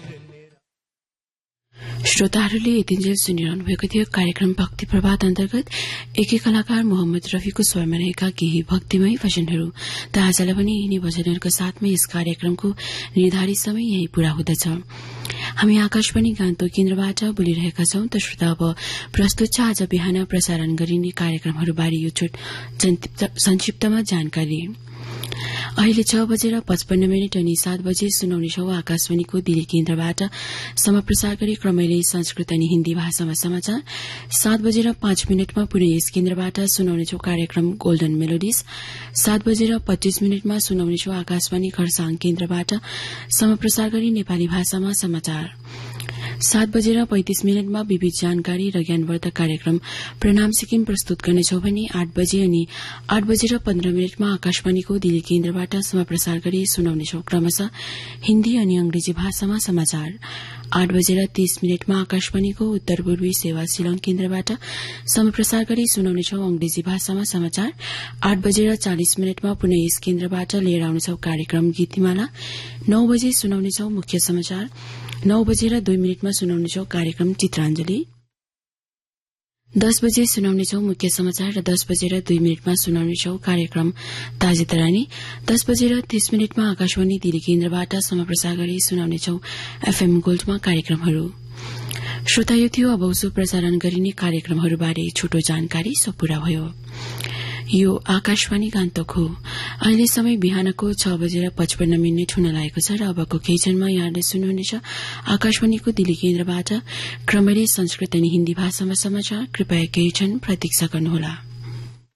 श्रोताहरूले यतिन्जेल सुनिरहनु भएको थियो कार्यक्रम भक्ति प्रभात अन्तर्गत एकै कलाकार मोहम्मद रफीको स्वरमा रहेका केही भक्तिमय भजनहरू। त आजलाई पनि यिनी भजनहरूको साथमा यस कार्यक्रमको निर्धारित समय यही पूरा हुँदछ। हामी आकाशवाणी गान्तोक केन्द्रबाट बोलिरहेका छौं। त श्रोता, अब प्रस्तुत छ आज बिहान प्रसारण गरिने कार्यक्रमहरूबारे यो संक्षिप्तमा जानकारी। अहिले 6:55 अनि 7 बजे सुनाउनेछौ आकाशवाणीको दिल्ली केन्द्रबाट समप्रसार गरी क्रमैले संस्कृत अनि हिन्दी भाषामा समाचार। 7:05 पुनः यस केन्द्रबाट सुनाउनेछौ कार्यक्रम गोल्डन मेलोडिज। 7:25 सुनाउनेछौ आकाशवाणी खरसाङ केन्द्रबाट समप्रसार गरी नेपाली भाषामा समाचार। 7:35 विविध जानकारी र ज्ञानवर्धक कार्यक्रम प्रणाम सिक्किम प्रस्तुत गर्नेछौ भने 8 बजे अनि 8:15 आकाशवाणीको दिल्ली केन्द्रबाट समप्रसार गरी सुनाउनेछौ क्रमशः हिन्दी अनि अंग्रेजी भाषामा समाचार। 8:30 आकाशवाणीको उत्तर पूर्वी सेवा शिलङ केन्द्रबाट समप्रसार गरी सुनाउनेछौ अंग्रेजी भाषामा समाचार। 8:40 पुनः यस केन्द्रबाट लिएर आउनेछौ कार्यक्रम गीतिमाला। 9 बजे सुनाउनेछौ मुख्य समाचार। 9:02 सुनाउनेछौ कार्यक्रम चित्राञ्जली। 10 बजे सुनाउनेछौ मुख्य समाचार र 10:02 सुनाउनेछौ कार्यक्रम ताजे तरानी। 10:30 आकाशवाणी दिल्ली केन्द्रबाट समप्रसार गरी सुनाउनेछौ एफएम गोल्डमा कार्यक्रमहरू। श्रोता, यो थियो अब उसो प्रसारण गरिने कार्यक्रमहरूबारे छोटो जानकारी। सब पूरा भयो। यो आकाशवाणी गान्तोक हो। अहिले समय बिहानको 6:55 हुन लागेको छ र अबको केही क्षणमा यहाँले सुन्नुहुनेछ आकाशवाणीको दिल्ली केन्द्रबाट क्रमैले संस्कृत अनि हिन्दी भाषामा समाचार। कृपया केही क्षण प्रतीक्षा गर्नुहोला।